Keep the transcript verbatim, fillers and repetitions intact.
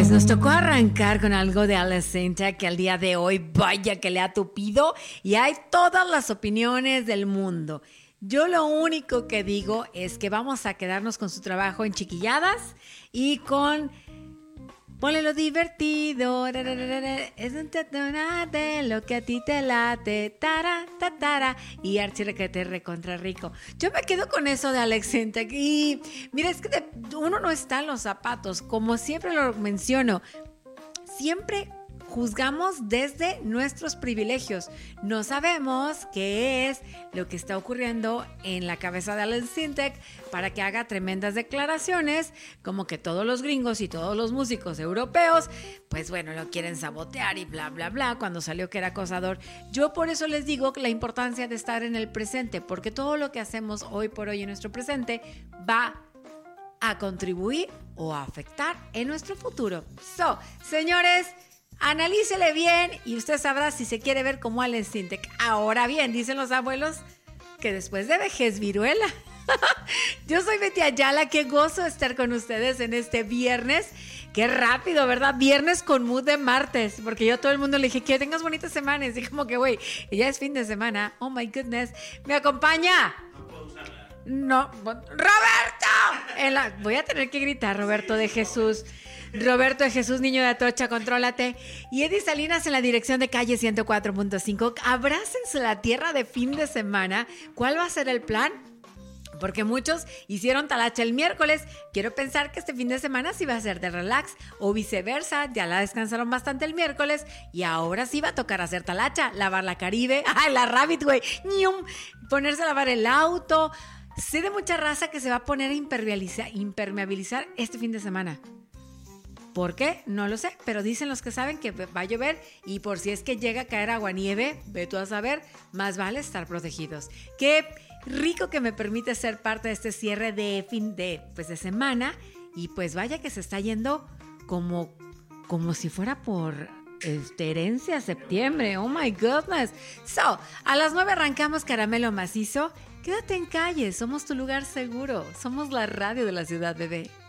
Pues nos tocó arrancar con algo de Alice Sintek que al día de hoy vaya que le ha tupido y hay todas las opiniones del mundo. Yo lo único que digo es que vamos a quedarnos con su trabajo en chiquilladas y con... Ponle lo divertido, es un tatonate, lo que a ti te late, tara, tatara, y archirrequete recontra rico. Yo me quedo con eso de Alex Sintek y mira, es que de, uno no está en los zapatos, como siempre lo menciono, siempre juzgamos desde nuestros privilegios. No sabemos qué es lo que está ocurriendo en la cabeza de Alex Sintek para que haga tremendas declaraciones, como que todos los gringos y todos los músicos europeos, pues bueno, lo quieren sabotear y bla, bla, bla, cuando salió que era acosador. Yo por eso les digo la importancia de estar en el presente, porque todo lo que hacemos hoy por hoy en nuestro presente va a contribuir o a afectar en nuestro futuro. So, señores, analícele bien y usted sabrá si se quiere ver como Alex Sintek. Ahora bien, dicen los abuelos que después de vejez viruela. Yo soy Betty Ayala, qué gozo estar con ustedes en este viernes. Qué rápido, ¿verdad? Viernes con mood de martes, porque yo a todo el mundo le dije que tengas bonitas semanas y como que, güey, ya es fin de semana. Oh my goodness. ¿Me acompaña? No, Roberto. En la, voy a tener que gritar, Roberto de Jesús. Roberto de Jesús, niño de Atocha, contrólate. Y Eddie Salinas en la dirección de calle ciento cuatro punto cinco. Abrácense la tierra de fin de semana. ¿Cuál va a ser el plan? Porque muchos hicieron talacha el miércoles. Quiero pensar que este fin de semana sí va a ser de relax o viceversa. Ya la descansaron bastante el miércoles y ahora sí va a tocar hacer talacha, lavar la Caribe. ¡Ay, la Rabbit, güey! ¡Nium! Ponerse a lavar el auto. Sé de mucha raza que se va a poner a impermeabilizar, impermeabilizar este fin de semana. ¿Por qué? No lo sé, pero dicen los que saben que va a llover y por si es que llega a caer aguanieve, ve tú a saber, más vale estar protegidos. Qué rico que me permite ser parte de este cierre de fin de, pues de semana y pues vaya que se está yendo como, como si fuera por este, herencia septiembre. Oh my goodness. So, a las nueve arrancamos Caramelo Macizo. Quédate en calle, somos tu lugar seguro, somos la radio de la ciudad, bebé.